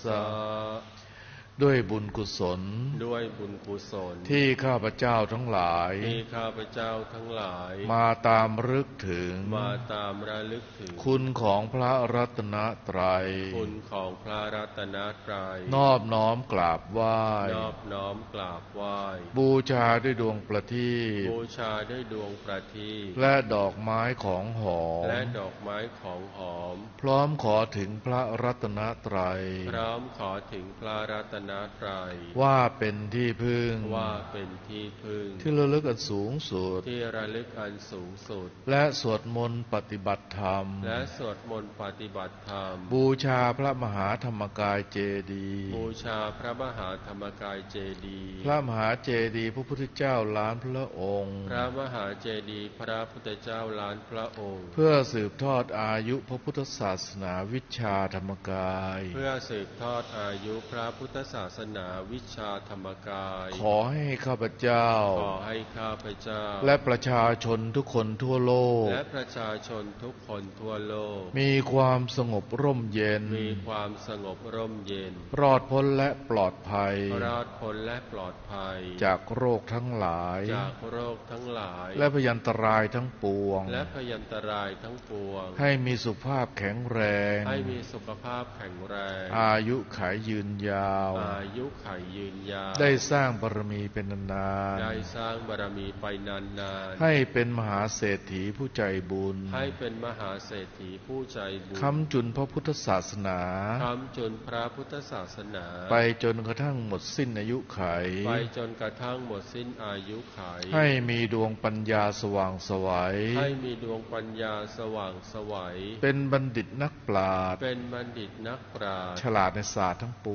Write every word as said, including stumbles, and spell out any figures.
ะด้วยบุญกุศลด้วยบุญกุศลที่ข้าพเจ้าทั้งหลายที่ข้าพเจ้าทั้งหลายมาตามรึกถึงมาตามระลึกถึงคุณของพระรัตนตรัยคุณของพระรัตนตรัยนอบน้อมกราบไหว้นอบน้อมกราบไหว้บูชาด้วยดวงประทีปบูชาด้วยดวงประทีปและดอกไม้ของหอมและดอกไม้ของหอมพร้อมขอถึงพระรัตนตรัยพร้อมขอถึงพระรัตนตรัยว่าเป็นที่พึ่งว่าเป็นที่พึ่งที่ระลึกอันสูงสุดที่ระลึกอันสูงสุดและสวดมนต์ปฏิบัติธรรมและสวดมนต์ปฏิบัติธรรมบูชาพระมหาธรรมกายเจดีย์บูชาพระมหาธรรมกายเจดีย์พระมหาเจดีย์พระพุทธเจ้าล้านพระองค์พระมหาเจดีย์พระพุทธเจ้าล้านพระองค์เพื่อสืบทอดอายุพระพุทธศาสนาวิชาธรรมกายเพื่อสืบทอดอายุพระพุทธศาสนาวิชาธรรมกายขอให้ข้าพเจ้าขอให้ข้าพเจ้าและประชาชนทุกคนทั่วโลกและประชาชนทุกคนทั่วโลกมีความสงบร่มเย็นมีความสงบร่มเย็นรอดพ้นและปลอดภัยรอดพ้นและปลอดภัยจากโรคทั้งหลายจากโรคทั้งหลายและพยันตรายทั้งปวงและพยันตรายทั้งปวงให้มีสุขภาพแข็งแรงให้มีสุขภาพแข็งแรงอายุขัยยืนยาวอายุขัยยืนยาวได้สร้างบารมีเป็นนานๆได้สร้างบารมีไปนานๆให้เป็นมหาเศรษฐีผู้ใจบุญให้เป็นมหาเศรษฐีผู้ใจบุญค้ำจุนพระพุทธศาสนาค้ำจุนพระพุทธศาสนาไปจนกระทั่งหมดสิ้นอายุขัยไปจนกระทั่งหมดสิ้นอายุขัยให้มีดวงปัญญาสว่างไสวให้มีดวงปัญญาสว่างไสวเป็นบัณฑิตนักปราชญ์เป็นบัณฑิตนักปราชญ์ฉลาดในศาสตร์ทั้งปวง